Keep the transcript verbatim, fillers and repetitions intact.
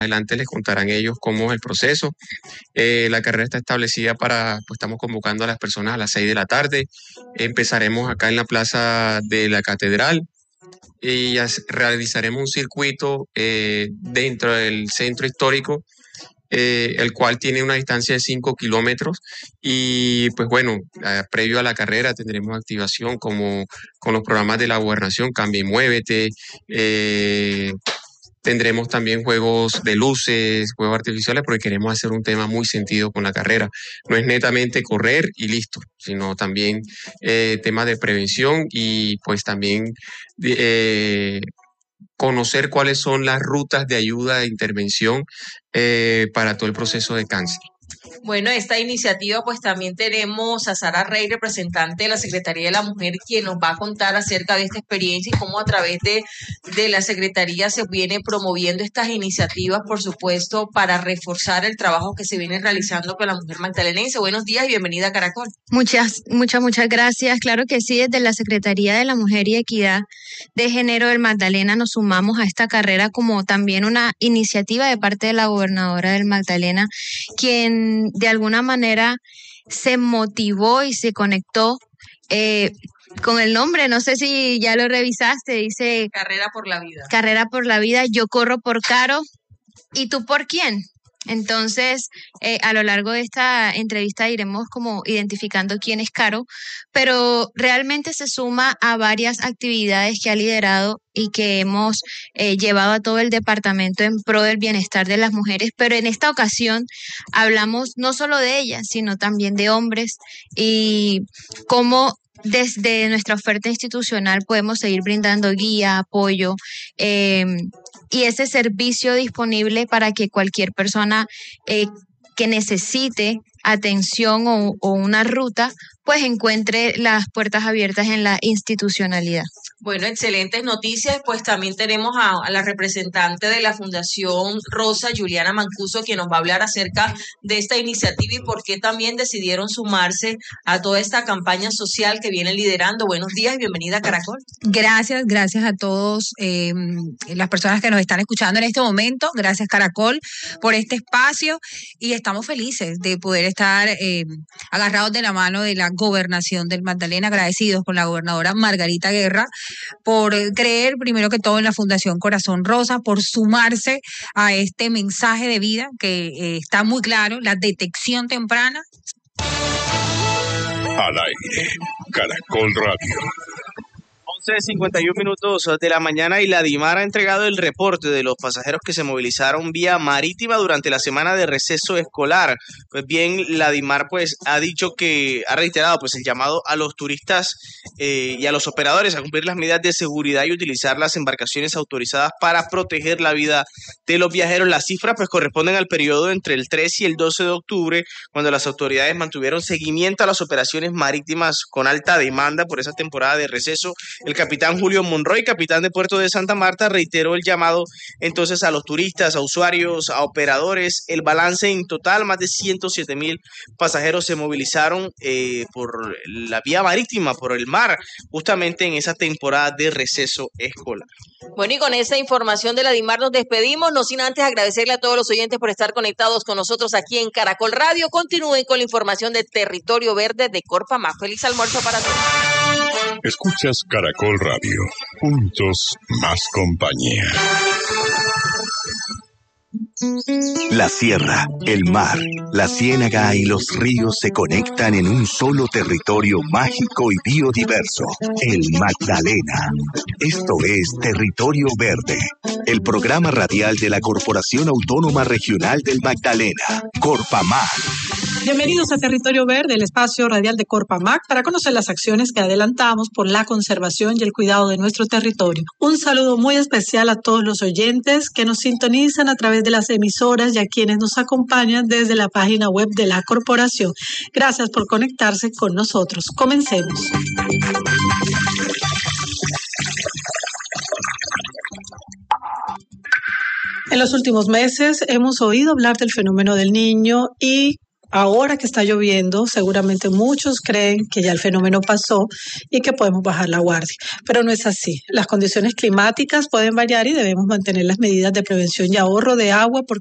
adelante les contarán ellos cómo es el proceso. Eh, la carrera está establecida para, pues estamos convocando a las personas a las seis de la tarde. Empezaremos acá en la plaza de la Catedral y realizaremos un circuito eh, dentro del centro histórico, eh, el cual tiene una distancia de cinco kilómetros y pues bueno, eh, previo a la carrera tendremos activación como con los programas de la gobernación, Cambia y Muévete, eh, tendremos también juegos de luces, juegos artificiales, porque queremos hacer un tema muy sentido con la carrera. No es netamente correr y listo, sino también eh, temas de prevención y pues también eh, conocer cuáles son las rutas de ayuda e intervención eh, para todo el proceso de cáncer. Bueno, esta iniciativa pues también tenemos a Sara Rey, representante de la Secretaría de la Mujer, quien nos va a contar acerca de esta experiencia y cómo a través de, de la Secretaría se viene promoviendo estas iniciativas, por supuesto, para reforzar el trabajo que se viene realizando con la mujer magdalenense. Buenos días y bienvenida a Caracol. Muchas, muchas, muchas gracias. Claro que sí, desde la Secretaría de la Mujer y Equidad de Género del Magdalena nos sumamos a esta carrera como también una iniciativa de parte de la gobernadora del Magdalena, quien de alguna manera se motivó y se conectó eh, con el nombre, no sé si ya lo revisaste, dice Carrera por la Vida. Carrera por la Vida, yo corro por Caro, ¿y tú por quién? Entonces, eh, a lo largo de esta entrevista iremos como identificando quién es Caro, pero realmente se suma a varias actividades que ha liderado y que hemos eh, llevado a todo el departamento en pro del bienestar de las mujeres, pero en esta ocasión hablamos no solo de ellas, sino también de hombres y cómo desde nuestra oferta institucional podemos seguir brindando guía, apoyo eh, y ese servicio disponible para que cualquier persona eh, que necesite atención o, o una ruta, pues encuentre las puertas abiertas en la institucionalidad. Bueno, excelentes noticias. Pues también tenemos a, a la representante de la Fundación Rosa, Juliana Mancuso, quien nos va a hablar acerca de esta iniciativa y por qué también decidieron sumarse a toda esta campaña social que vienen liderando. Buenos días y bienvenida a Caracol. Gracias, gracias a todos eh, las personas que nos están escuchando en este momento. Gracias, Caracol, por este espacio y estamos felices de poder estar eh, agarrados de la mano de la gobernación del Magdalena, agradecidos con la gobernadora Margarita Guerra por creer primero que todo en la Fundación Corazón Rosa, por sumarse a este mensaje de vida que eh, está muy claro, la detección temprana. Al aire, Caracol Radio. once cincuenta y uno minutos de la mañana y la DIMAR ha entregado el reporte de los pasajeros que se movilizaron vía marítima durante la semana de receso escolar. Pues bien, la DIMAR pues ha dicho que ha reiterado pues el llamado a los turistas eh, y a los operadores a cumplir las medidas de seguridad y utilizar las embarcaciones autorizadas para proteger la vida de los viajeros. Las cifras pues corresponden al periodo entre el tres y el doce de octubre, cuando las autoridades mantuvieron seguimiento a las operaciones marítimas con alta demanda por esa temporada de receso. El capitán Julio Monroy, capitán de Puerto de Santa Marta, reiteró el llamado entonces a los turistas, a usuarios, a operadores. El balance en total, más de ciento siete mil pasajeros se movilizaron eh, por la vía marítima, por el mar, justamente en esa temporada de receso escolar. Bueno, y con esa información de la DIMAR nos despedimos, no sin antes agradecerle a todos los oyentes por estar conectados con nosotros aquí en Caracol Radio. Continúen con la información de Territorio Verde de Corpamag. Feliz almuerzo para todos. Escuchas Caracol Radio. Juntos, más compañía. La sierra, el mar, la ciénaga y los ríos se conectan en un solo territorio mágico y biodiverso, el Magdalena. Esto es Territorio Verde, el programa radial de la Corporación Autónoma Regional del Magdalena, Corpamag. Bienvenidos a Territorio Verde, el espacio radial de Corpamag, para conocer las acciones que adelantamos por la conservación y el cuidado de nuestro territorio. Un saludo muy especial a todos los oyentes que nos sintonizan a través de las emisoras y a quienes nos acompañan desde la página web de la corporación. Gracias por conectarse con nosotros. Comencemos. En los últimos meses hemos oído hablar del fenómeno del Niño y Ahora que está lloviendo, seguramente muchos creen que ya el fenómeno pasó y que podemos bajar la guardia, pero no es así. Las condiciones climáticas pueden variar y debemos mantener las medidas de prevención y ahorro de agua porque